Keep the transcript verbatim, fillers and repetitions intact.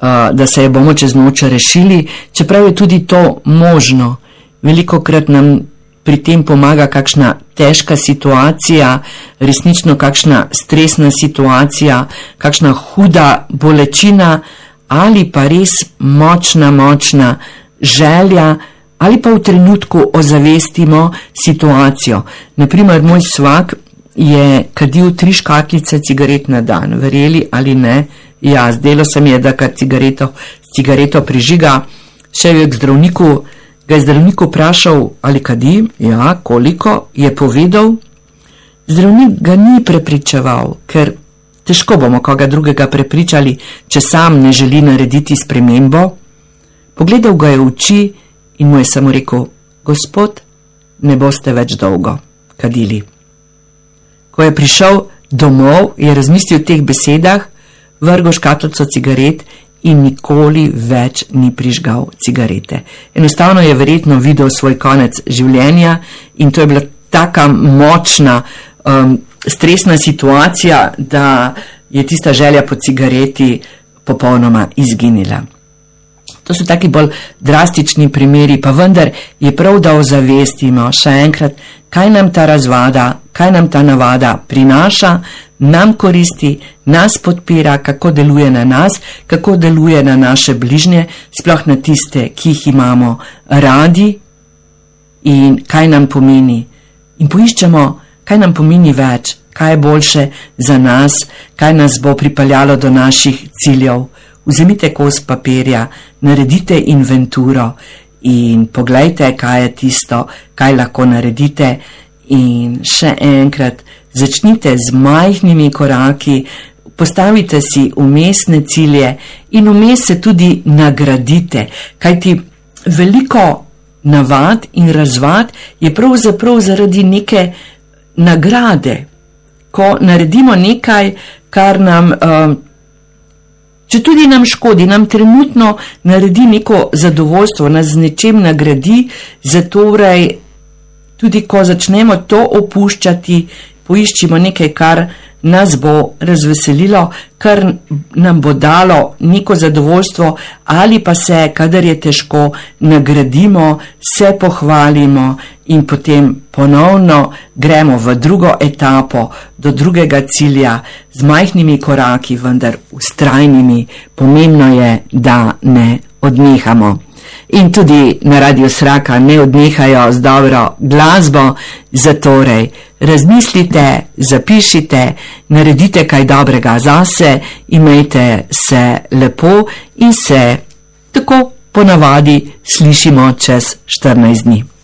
da se je bomo čez noč rešili, čeprav je tudi to možno. Velikokrat nam pri tem pomaga kakšna težka situacija, resnično kakšna stresna situacija, kakšna huda bolečina ali pa res močna, močna želja ali pa v trenutku ozavestimo situacijo. Naprimer, moj svak je kadil tri škatlice cigaret na dan, verjeli ali ne, ja, zdelo se mi je, da kad cigareto, cigareto prižiga, šel je k zdravniku, ga je zdravnik vprašal, ali kadi, ja, koliko, je povedal, zdravnik ga ni prepričeval, ker težko bomo koga drugega prepričali, če sam ne želi narediti spremembo. Pogledal ga je v oči in mu je samo rekel, gospod, ne boste več dolgo kadili. Ko je prišel domov, je razmislil o teh besedah, vrgel škatlico cigaret in nikoli več ni prižgal cigarete. Enostavno je verjetno videl svoj konec življenja in to je bila taka močna, um, stresna situacija, da je tista želja po cigareti popolnoma izginila. To so taki bolj drastični primeri, pa vendar je prav, da ozavestimo še enkrat, kaj nam ta razvada, kaj nam ta navada prinaša, nam koristi, nas podpira, kako deluje na nas, kako deluje na naše bližnje, sploh na tiste, ki jih imamo radi in kaj nam pomeni. In poiščemo, kaj nam pomeni več, kaj je boljše za nas, kaj nas bo pripeljalo do naših ciljev. Vzemite kos papirja, naredite inventuro in poglejte, kaj je tisto, kaj lahko naredite in še enkrat začnite z majhnimi koraki, postavite si umestne cilje in vmes se tudi nagradite, kajti veliko navad in razvad je pravzaprav zaradi neke nagrade. Ko naredimo nekaj, kar nam uh, če tudi nam škodi, nam trenutno naredi neko zadovoljstvo, nas z nečem nagradi, zatorej tudi ko začnemo to opuščati, poiščimo nekaj, kar nas bo razveselilo, kar nam bo dalo neko zadovoljstvo ali pa se, kadar je težko, nagradimo, se pohvalimo in potem ponovno gremo v drugo etapo, do drugega cilja, z majhnimi koraki, vendar vztrajnimi. Pomembno je, da ne odnehamo. In tudi na Radiu Sraka ne odnehajo z dobro glasbo, zatorej razmislite, zapišite, naredite kaj dobrega zase, imejte se lepo in se tako ponavadi slišimo čez štirinajst dni.